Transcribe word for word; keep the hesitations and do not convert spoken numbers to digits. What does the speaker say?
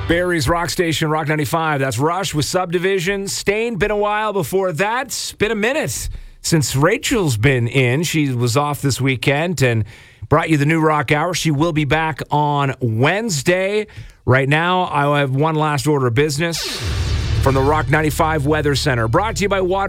Barrie's Rock Station, Rock ninety-five. That's Rush with Subdivision. Stain, been a while before that. It's been a minute since Rachel's been in. She was off this weekend and brought you the new Rock Hour. She will be back on Wednesday. Right now, I have one last order of business from the Rock ninety-five Weather Center. Brought to you by Water.